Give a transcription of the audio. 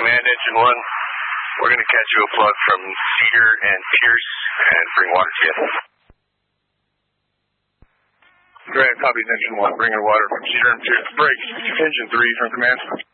Command Engine 1. We're going to catch you a plug from Cedar and Pierce and bring water to you. Grand, copy Engine 1. Bringing water from Cedar and Pierce. Break. Engine 3 from Command.